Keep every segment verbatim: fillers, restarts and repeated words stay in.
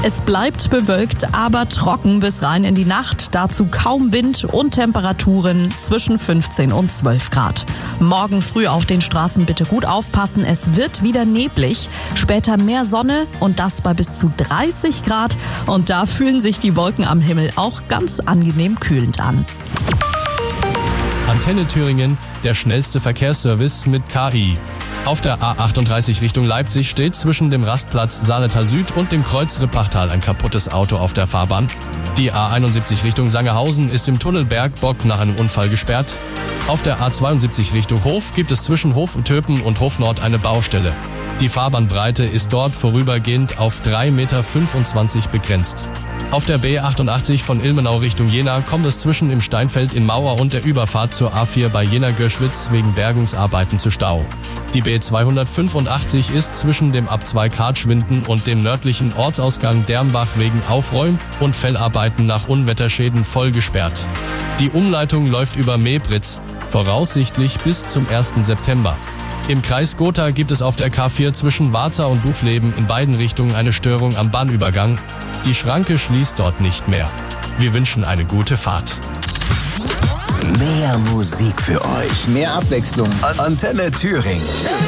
Es bleibt bewölkt, aber trocken bis rein in die Nacht. Dazu kaum Wind und Temperaturen zwischen fünfzehn und zwölf Grad. Morgen früh auf den Straßen bitte gut aufpassen. Es wird wieder neblig. Später mehr Sonne und das bei bis zu dreißig Grad. Und da fühlen sich die Wolken am Himmel auch ganz angenehm kühlend an. Antenne Thüringen, der schnellste Verkehrsservice mit K I. Auf der A achtunddreißig Richtung Leipzig steht zwischen dem Rastplatz Saaletal Süd und dem Kreuz Rippachtal ein kaputtes Auto auf der Fahrbahn. Die A einundsiebzig Richtung Sangerhausen ist im Tunnel Bergbock nach einem Unfall gesperrt. Auf der A zweiundsiebzig Richtung Hof gibt es zwischen Hof Töpen und Hof Nord eine Baustelle. Die Fahrbahnbreite ist dort vorübergehend auf drei Meter fünfundzwanzig begrenzt. Auf der B achtundachtzig von Ilmenau Richtung Jena kommt es zwischen im Steinfeld in Mauer und der Überfahrt zur A vier bei Jena-Göschwitz wegen Bergungsarbeiten zu Stau. Die B zweihundertfünfundachtzig ist zwischen dem Abzweig Hartschwinden und dem nördlichen Ortsausgang Dermbach wegen Aufräum- und Fellarbeiten nach Unwetterschäden voll gesperrt. Die Umleitung läuft über Mebritz, voraussichtlich bis zum ersten September. Im Kreis Gotha gibt es auf der K vier zwischen Warza und Dufleben in beiden Richtungen eine Störung am Bahnübergang. Die Schranke schließt dort nicht mehr. Wir wünschen eine gute Fahrt. Mehr Musik für euch. Mehr Abwechslung. Antenne Thüringen.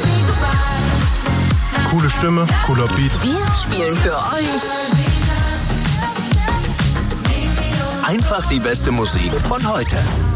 Coole Stimme, cooler Beat. Wir spielen für euch Einfach die beste Musik von heute.